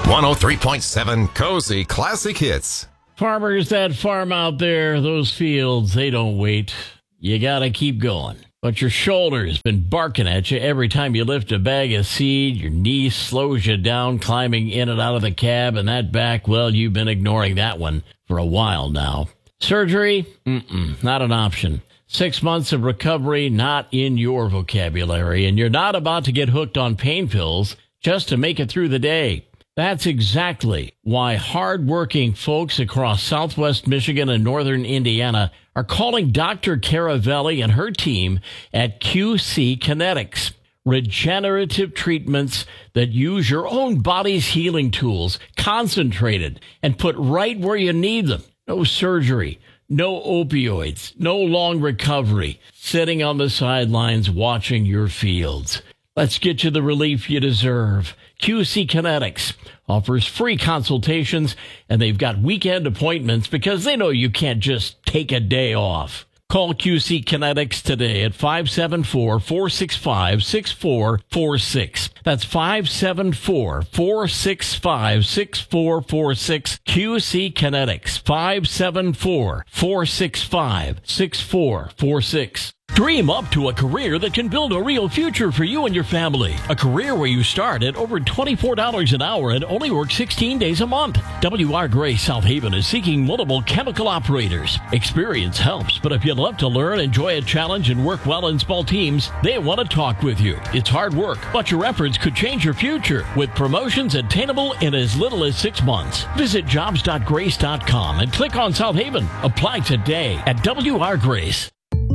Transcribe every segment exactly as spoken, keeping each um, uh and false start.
one oh three point seven Cozy Classic Hits. Farmers that farm out there, those fields, they don't wait. You gotta keep going. But your shoulder's been barking at you every time you lift a bag of seed. Your knee slows you down climbing in and out of the cab, and that back, well, you've been ignoring that one for a while now. Surgery? Mm-mm, not an option. Six months of recovery, not in your vocabulary, and you're not about to get hooked on pain pills just to make it through the day. That's exactly why hardworking folks across Southwest Michigan and Northern Indiana are calling Doctor Caravelli and her team at Q C Kinetics. Regenerative treatments that use your own body's healing tools, concentrated and put right where you need them. No surgery, no opioids, no long recovery, sitting on the sidelines watching your fields. Let's get you the relief you deserve. Q C Kinetics offers free consultations, and they've got weekend appointments because they know you can't just take a day off. Call Q C Kinetics today at five seven four, four six five, six four four six. That's five seven four, four six five, six four four six. Q C Kinetics, five seven four, four six five, six four four six. Dream up to a career that can build a real future for you and your family. A career where you start at over twenty-four dollars an hour and only work sixteen days a month. W R Gray South Haven is seeking multiple chemical operators. Experience helps, but if you'd love to learn, enjoy a challenge, and work well in small teams, they want to talk with you. It's hard work, but your efforts could change your future with promotions attainable in as little as six months. Visit jobs dot grace dot com and click on South Haven. Apply today at W R Grace.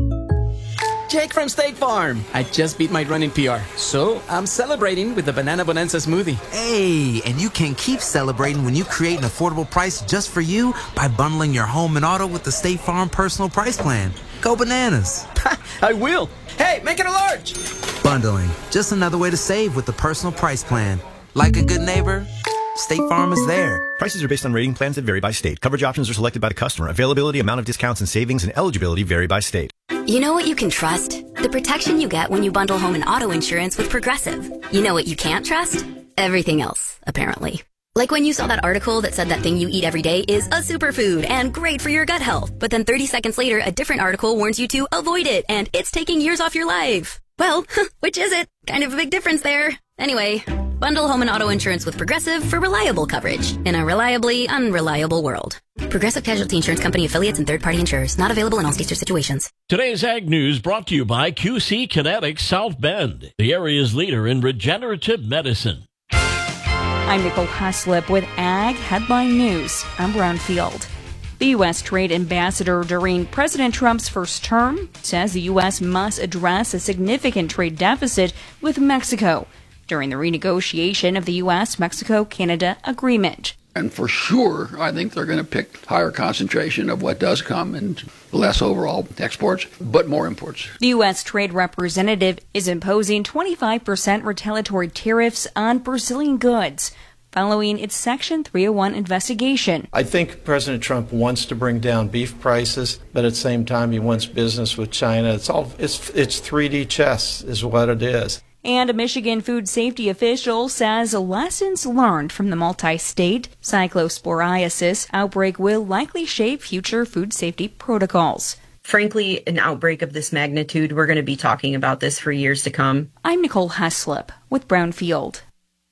Jake from State Farm. I just beat my running P R, so I'm celebrating with the Banana Bonanza smoothie. Hey, and you can keep celebrating when you create an affordable price just for you by bundling your home and auto with the State Farm Personal Price Plan. Go bananas. I will. Hey, make it a large. Bundling, just another way to save with the Personal Price Plan. Like a good neighbor, State Farm is there. Prices are based on rating plans that vary by state. Coverage options are selected by the customer. Availability, amount of discounts and savings, and eligibility vary by state. You know what you can trust? The protection you get when you bundle home and auto insurance with Progressive. You know what you can't trust? Everything else, apparently. Like when you saw that article that said that thing you eat every day is a superfood and great for your gut health. But then thirty seconds later, a different article warns you to avoid it and it's taking years off your life. Well, which is it? Kind of a big difference there. Anyway, bundle home and auto insurance with Progressive for reliable coverage in a reliably unreliable world. Progressive Casualty Insurance Company affiliates and third-party insurers. Not available in all states or situations. Today's Ag News brought to you by Q C Kinetics South Bend, the area's leader in regenerative medicine. I'm Nicole Haslip with Ag Headline News. I'm Brownfield. The U S Trade Ambassador during President Trump's first term says the U S must address a significant trade deficit with Mexico during the renegotiation of the U S Mexico Canada agreement. And for sure, I think they're going to pick higher concentration of what does come and less overall exports, but more imports. The U S Trade Representative is imposing twenty-five percent retaliatory tariffs on Brazilian goods following its Section three oh one investigation. I think President Trump wants to bring down beef prices, but at the same time he wants business with China. It's all it's it's three D chess is what it is. And a Michigan food safety official says lessons learned from the multi-state cyclosporiasis outbreak will likely shape future food safety protocols. Frankly, an outbreak of this magnitude, we're going to be talking about this for years to come. I'm Nicole Haslip with Brownfield.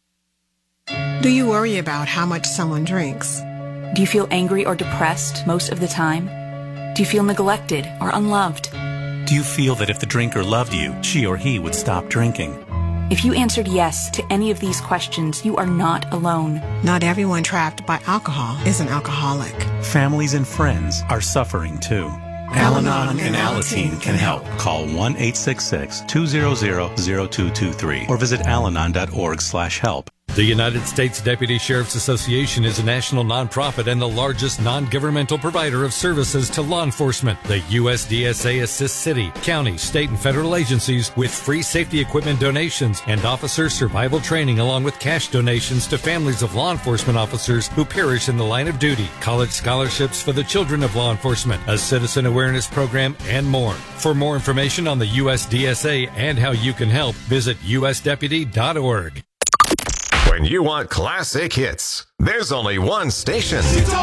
Do you worry about how much someone drinks? Do you feel angry or depressed most of the time? Do you feel neglected or unloved? Do you feel that if the drinker loved you, she or he would stop drinking? If you answered yes to any of these questions, you are not alone. Not everyone trapped by alcohol is an alcoholic. Families and friends are suffering too. Al-Anon and Alateen can help. Call one eight six six, two zero zero, zero two two three or visit alanon dot org slash help. The United States Deputy Sheriff's Association is a national nonprofit and the largest non-governmental provider of services to law enforcement. The U S D S A assists city, county, state, and federal agencies with free safety equipment donations and officer survival training, along with cash donations to families of law enforcement officers who perish in the line of duty, college scholarships for the children of law enforcement, a citizen awareness program, and more. For more information on the U S D S A and how you can help, visit U S deputy dot org. When you want classic hits, there's only one station.